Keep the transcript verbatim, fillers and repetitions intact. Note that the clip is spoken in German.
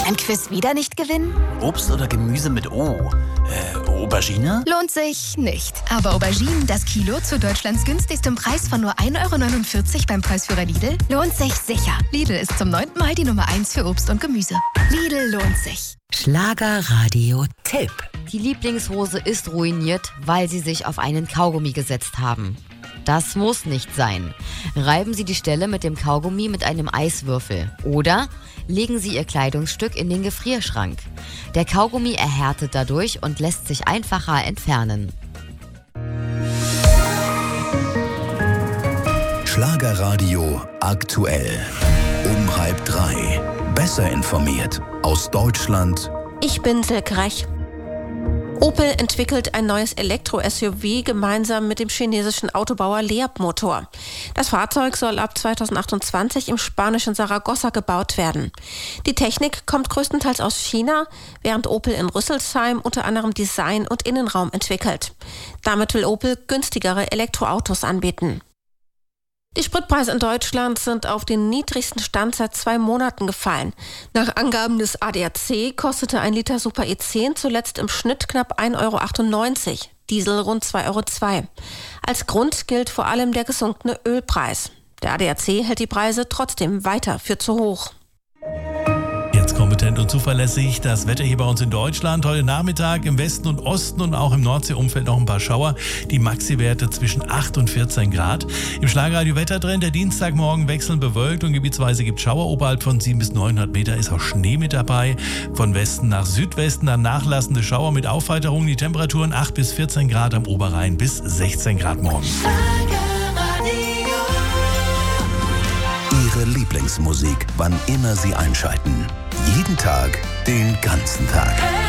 Ein Quiz wieder nicht gewinnen? Obst oder Gemüse mit O? Äh, Aubergine? Lohnt sich nicht. Aber Auberginen, das Kilo zu Deutschlands günstigstem Preis von nur ein Euro neunundvierzig beim Preisführer Lidl, lohnt sich sicher. Lidl ist zum neunten Mal die Nummer eins für Obst und Gemüse. Lidl lohnt sich. Schlagerradio-Tipp. Die Lieblingshose ist ruiniert, weil Sie sich auf einen Kaugummi gesetzt haben. Das muss nicht sein. Reiben Sie die Stelle mit dem Kaugummi mit einem Eiswürfel. Oder legen Sie Ihr Kleidungsstück in den Gefrierschrank. Der Kaugummi erhärtet dadurch und lässt sich einfacher entfernen. Schlagerradio aktuell. Um halb drei. Besser informiert. Aus Deutschland. Ich bin Silke Rech. Opel entwickelt ein neues Elektro-S U V gemeinsam mit dem chinesischen Autobauer Leapmotor. Das Fahrzeug soll ab zweitausendachtundzwanzig im spanischen Saragossa gebaut werden. Die Technik kommt größtenteils aus China, während Opel in Rüsselsheim unter anderem Design und Innenraum entwickelt. Damit will Opel günstigere Elektroautos anbieten. Die Spritpreise in Deutschland sind auf den niedrigsten Stand seit zwei Monaten gefallen. Nach Angaben des A D A C kostete ein Liter Super E zehn zuletzt im Schnitt knapp ein Euro achtundneunzig, Diesel rund zwei Euro zwei. Als Grund gilt vor allem der gesunkene Ölpreis. Der A D A C hält die Preise trotzdem weiter für zu hoch. Jetzt kompetent und zuverlässig das Wetter hier bei uns in Deutschland. Heute Nachmittag im Westen und Osten und auch im Nordseeumfeld noch ein paar Schauer. Die Maxi-Werte zwischen acht und vierzehn Grad. Im Schlagerradio-Wettertrend der Dienstagmorgen wechselnd bewölkt und gebietsweise gibt Schauer. Oberhalb von sieben bis neunhundert Meter ist auch Schnee mit dabei. Von Westen nach Südwesten dann nachlassende Schauer mit Aufweiterungen. Die Temperaturen acht bis vierzehn Grad am Oberrhein bis sechzehn Grad morgen. Ihre Lieblingsmusik, wann immer Sie einschalten. Jeden Tag, den ganzen Tag.